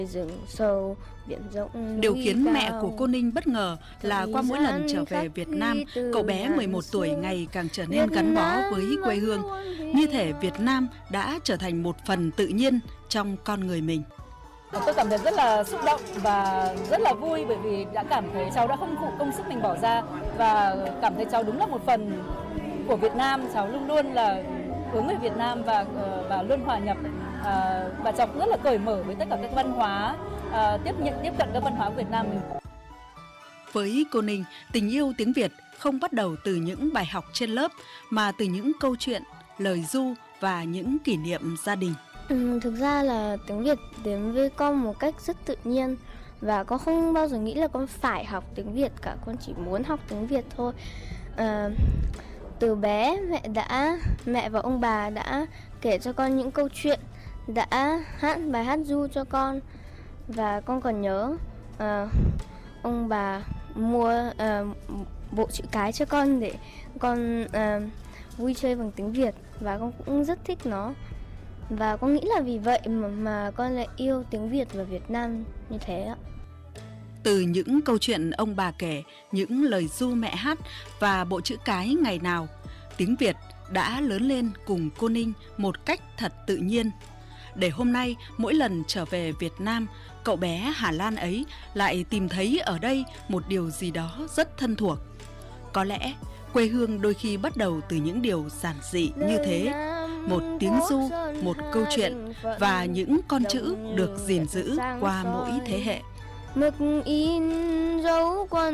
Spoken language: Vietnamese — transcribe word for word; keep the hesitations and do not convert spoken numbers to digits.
Rừng sâu, biển rộng. Điều khiến mẹ của cô Ninh bất ngờ là qua mỗi lần trở về Việt Nam, cậu bé mười một tuổi ngày càng trở nên gắn bó với quê hương. Như thể Việt Nam đã trở thành một phần tự nhiên trong con người mình. Tôi cảm thấy rất là xúc động và rất là vui bởi vì đã cảm thấy cháu đã không phụ công sức mình bỏ ra và cảm thấy cháu đúng là một phần của Việt Nam. Cháu luôn luôn là hướng về Việt Nam và và luôn hòa nhập, và cháu cũng rất là cởi mở với tất cả các văn hóa, tiếp nhận tiếp cận các văn hóa của Việt Nam mình. Với cô Ninh, tình yêu tiếng Việt không bắt đầu từ những bài học trên lớp mà từ những câu chuyện, lời ru và những kỷ niệm gia đình. Ừ, thực ra là tiếng Việt đến với con một cách rất tự nhiên và con không bao giờ nghĩ là con phải học tiếng Việt cả, con chỉ muốn học tiếng Việt thôi. À, từ bé mẹ đã mẹ và ông bà đã kể cho con những câu chuyện, đã hát bài hát ru cho con và con còn nhớ à, ông bà mua à, bộ chữ cái cho con để con à, vui chơi bằng tiếng Việt và con cũng rất thích nó. Và con nghĩ là vì vậy mà, mà con lại yêu tiếng Việt và Việt Nam như thế ạ. Từ những câu chuyện ông bà kể, những lời ru mẹ hát và bộ chữ cái ngày nào, tiếng Việt đã lớn lên cùng cô Ninh một cách thật tự nhiên. Để hôm nay, mỗi lần trở về Việt Nam, cậu bé Hà Lan ấy lại tìm thấy ở đây một điều gì đó rất thân thuộc. Có lẽ quê hương đôi khi bắt đầu từ những điều giản dị như thế. Một tiếng ru, một câu chuyện và những con chữ được gìn giữ qua mỗi thế hệ. Mực in dấu con